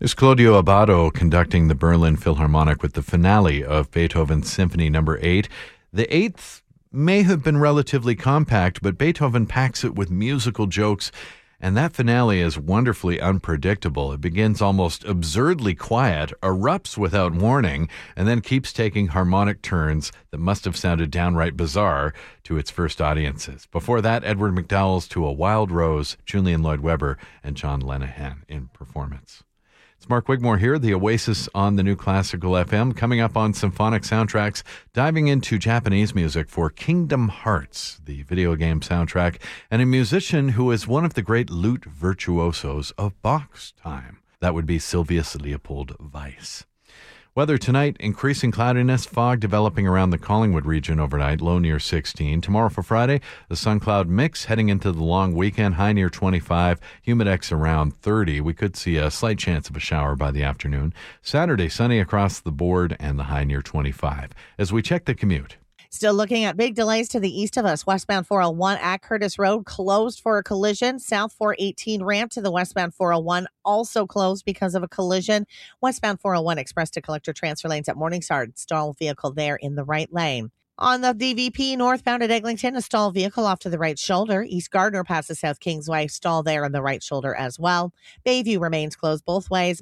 There's Claudio Abbado conducting the Berlin Philharmonic with the finale of Beethoven's Symphony No. 8. The eighth may have been relatively compact, but Beethoven packs it with musical jokes, and that finale is wonderfully unpredictable. It begins almost absurdly quiet, erupts without warning, and then keeps taking harmonic turns that must have sounded downright bizarre to its first audiences. Before that, Edward McDowell's To a Wild Rose, Julian Lloyd-Webber, and John Lenihan in performance. It's Mark Wigmore here, the Oasis on the New Classical FM, coming up on Symphonic Soundtracks, diving into Japanese music for Kingdom Hearts, the video game soundtrack, and a musician who is one of the great lute virtuosos of Bach's time. That would be Sylvius Leopold Weiss. Weather tonight, increasing cloudiness, fog developing around the Collingwood region overnight, low near 16. Tomorrow for Friday, the sun-cloud mix heading into the long weekend, high near 25, humidex around 30. We could see a slight chance of a shower by the afternoon. Saturday, sunny across the board and the high near 25. As we check the commute. Still looking at big delays to the east of us. Westbound 401 at Curtis Road closed for a collision. South 418 ramp to the westbound 401 also closed because of a collision. Westbound 401 express to collector transfer lanes at Morningside. Stalled vehicle there in the right lane. On the DVP northbound at Eglinton, a stalled vehicle off to the right shoulder. East Gardner passes South Kingsway, stall there on the right shoulder as well. Bayview remains closed both ways.